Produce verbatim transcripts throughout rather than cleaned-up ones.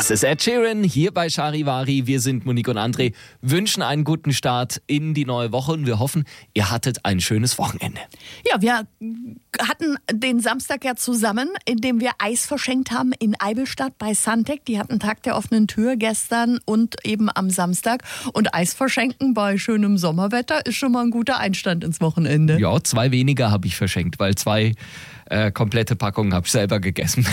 Das ist Ed Sheeran hier bei Charivari. Wir sind Monique und André, wünschen einen guten Start in die neue Woche und wir hoffen, ihr hattet ein schönes Wochenende. Ja, wir hatten den Samstag ja zusammen, indem wir Eis verschenkt haben in Eibelstadt bei Suntec. Die hatten Tag der offenen Tür gestern und eben am Samstag. Und Eis verschenken bei schönem Sommerwetter ist schon mal ein guter Einstand ins Wochenende. Ja, zwei weniger habe ich verschenkt, weil zwei äh, komplette Packungen habe ich selber gegessen.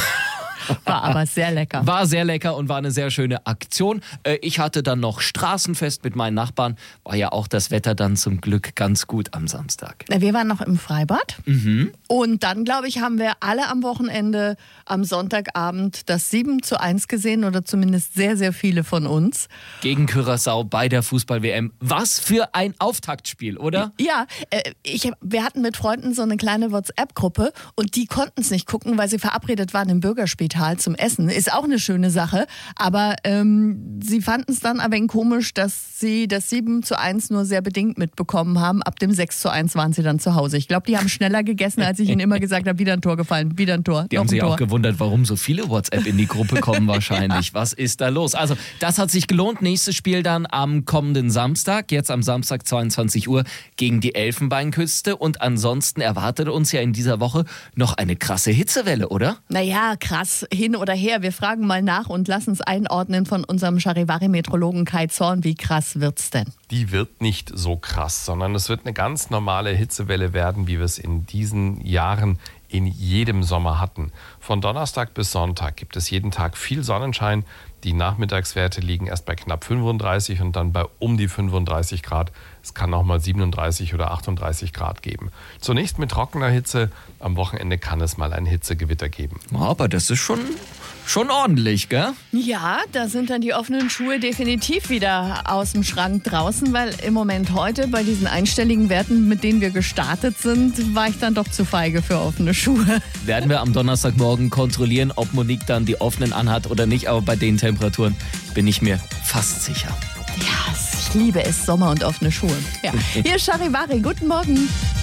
War aber sehr lecker. War sehr lecker und war eine sehr schöne Aktion. Ich hatte dann noch Straßenfest mit meinen Nachbarn. War ja auch das Wetter dann zum Glück ganz gut am Samstag. Wir waren noch im Freibad. Mhm. Und dann, glaube ich, haben wir alle am Wochenende am Sonntagabend das sieben zu eins gesehen oder zumindest sehr, sehr viele von uns. Gegen Curaçao bei der Fußball-W M. Was für ein Auftaktspiel, oder? Ja, ich, wir hatten mit Freunden so eine kleine WhatsApp-Gruppe und die konnten es nicht gucken, weil sie verabredet waren im Bürgerspital zum Essen. Ist auch eine schöne Sache, aber ähm, sie fanden es dann ein wenig komisch, dass sie das sieben zu eins nur sehr bedingt mitbekommen haben. Ab dem sechs zu eins waren sie dann zu Hause. Ich glaube, die haben schneller gegessen, als ich ihnen immer gesagt habe, wieder ein Tor gefallen, wieder ein Tor. Die haben sich auch gewundert, warum so viele WhatsApp in die Gruppe kommen wahrscheinlich. Ja. Was ist da los? Also, das hat sich gelohnt. Nächstes Spiel dann am kommenden Samstag, jetzt am Samstag zweiundzwanzig Uhr gegen die Elfenbeinküste. Und ansonsten erwartet uns ja in dieser Woche noch eine krasse Hitzewelle, oder? Naja, krass. Hin oder her. Wir fragen mal nach und lassen es einordnen von unserem Charivari-Meteorologen Kai Zorn. Wie krass wird's denn? Die wird nicht so krass, sondern es wird eine ganz normale Hitzewelle werden, wie wir es in diesen Jahren in jedem Sommer hatten. Von Donnerstag bis Sonntag gibt es jeden Tag viel Sonnenschein. Die Nachmittagswerte liegen erst bei knapp fünfunddreißig und dann bei um die fünfunddreißig Grad. Es kann auch mal siebenunddreißig oder achtunddreißig Grad geben. Zunächst mit trockener Hitze. Am Wochenende kann es mal ein Hitzegewitter geben. Aber das ist schon, schon ordentlich, gell? Ja, da sind dann die offenen Schuhe definitiv wieder aus dem Schrank draußen, weil im Moment heute bei diesen einstelligen Werten, mit denen wir gestartet sind, war ich dann doch zu feige für offene Schuhe. Werden wir am Donnerstagmorgen kontrollieren, ob Monique dann die offenen anhat oder nicht, aber bei den Temperaturen bin ich mir fast sicher. Ja, ich liebe es, Sommer und offene Schuhe. Ja. Hier ist Charivari, guten Morgen.